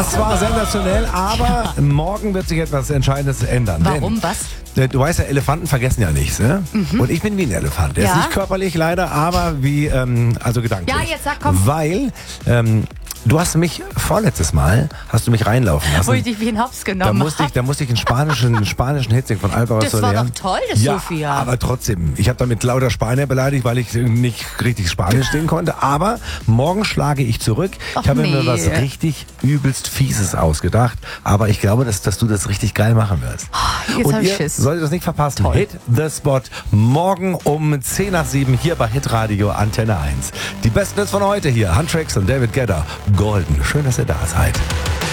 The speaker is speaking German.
Das war sensationell, aber morgen wird sich etwas Entscheidendes ändern. Warum? Denn, Was? du weißt ja, Elefanten vergessen ja nichts, ne? Und ich bin wie ein Elefant. Der ist Ja? nicht körperlich leider, aber wie, also gedanklich. Ja, jetzt sag, komm. Weil, du hast mich vorletztes Mal, reinlaufen lassen. Wo ich dich wie ein Hops genommen habe. Da musste ich einen spanischen Hit singen von Alvaro Das Soler. war doch toll, das Ja, Sophia. aber trotzdem, ich habe damit lauter Spanier beleidigt, weil ich nicht richtig Spanisch singen konnte. Aber morgen schlage ich zurück. Ach Ich habe mir nee. was richtig übelst Fieses ausgedacht. Aber ich glaube, dass du das richtig geil machen wirst. Jetzt Und hab ich ihr Schiss. solltet das nicht verpassen. Toll. Hit the Spot morgen um 10 nach 7 hier bei Hitradio Antenne 1. Die besten Hits von heute hier. Huntrix und David Guetta. Golden. Schön, dass ihr da seid.